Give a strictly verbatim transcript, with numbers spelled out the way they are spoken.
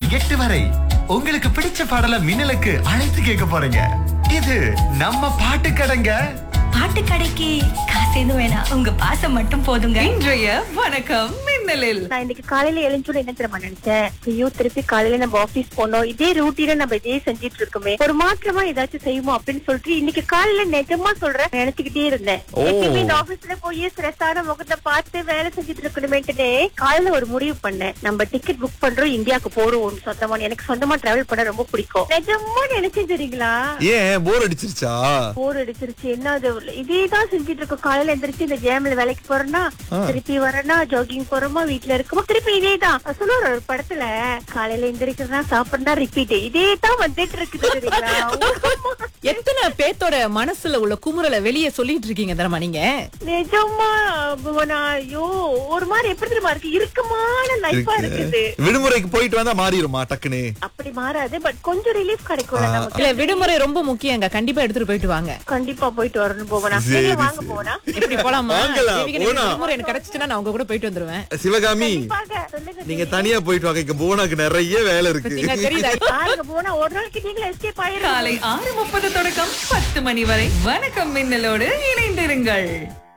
எட்டு வரை உங்களுக்கு பிடிச்ச பாடல மின்னலுக்கு அழைத்து கேட்க போறீங்க. இது நம்ம பாட்டு கடைங்க. பாட்டு கடைக்கு காசு எதுவும் வேணாம், உங்க பாசம் மட்டும் போதுங்க. இன்றைய வணக்கம் மின்னலில் நான் இன்னைக்கு காலையில எழுஞ்சோட என்ன தெரியுமா நினைச்சேன், ஐயோ திருப்பி காலையில நம்ம ஆபீஸ் போனோம், இதே ரூட்டீன நம்ம இதே செஞ்சிட்டு இருக்கோமே, ஒரு மாற்றமா ஏதாச்சும் செய்வோம் அப்படின்னு சொல்லிட்டு இன்னைக்கு காலையில நிஜமா சொல்றேன் நினைச்சுக்கிட்டே இருந்தேன். எப்பயுமே இந்த ஆபீஸ்ல போய் ஸ்ட்ரெஸ்ஸான முகத்தை பார்த்து வேலை செஞ்சுட்டு இருக்கணுமேட்டு காலையில ஒரு முடிவு பண்ணேன். நம்ம டிக்கெட் புக் பண்றோம், இந்தியாவுக்கு போறோம் சொந்தமா. எனக்கு சொந்தமா டிராவல் பண்ண ரொம்ப பிடிக்கும். நிஜமா நினைச்சேன் தெரியுங்களா. ஏன் போர் அடிச்சிருச்சா? போர் அடிச்சிருச்சு. என்ன அது இதேதான் செஞ்சுட்டு இருக்கோம். காலையில எந்திரிச்சு இந்த ஜேம்ல வேலைக்கு போறேன்னா, திருப்பி வரேன்னா ஜாகிங் போறோமா, வீட்டுல இருக்கோமா, திருப்பி இதேதான். சொல்லுவார் ஒரு படத்துல, காலையில எந்திரிக்கிறதா சாப்பிடுறா ரிப்பீட், இதேதான் வந்துட்டு இருக்குது. எத்தனை பேத்தோட மனசுல உள்ள குமுறலை வெளியே சொல்லிட்டு இருக்கீங்க தெரியுமா நீங்க? நிஜமா புவனா, ஐயோ ஒரு மாதிரி எப்படி தெரியுமா இருக்கு, இறுக்கமான லைஃபா இருக்குது. விடுமுறைக்கு போயிட்டு வந்தா மாறிடுமா டக்குனு? அப்படி மாறாது, பட் கொஞ்சம் ரிலீஃப் கிடைக்கும் நமக்கு. இல்ல, விடுமுறை ரொம்ப முக்கியங்க, கண்டிப்பா எடுத்துட்டு போயிட்டு வாங்க. கண்டிப்பா போயிட்டு வரணும் போவனா. சரி, வாங்க போனா எப்படி போலாமா? வாங்கலாம், தேவிக்கு எனக்கு போலாம். விடுமுறை எனக்கு கிடைச்சிச்சுன்னா நான் உங்க கூட போயிட்டு வந்துருவேன். சிவகாமி, சொல்லுங்க. நீங்க தனியா போயிட்டு வாங்க, இங்க போனாக்கு நிறைய வேலை இருக்கு. நீங்க தெரியுதா? பாருங்க போனா ஒரு நாளைக்கு நீங்களே எஸ்கேப் ஆயிரும். காலை ஆறு முப்பது தொடக்கம் பத்து மணி வரை வணக்கம் மின்னலோடு இணைந்திருங்கள்.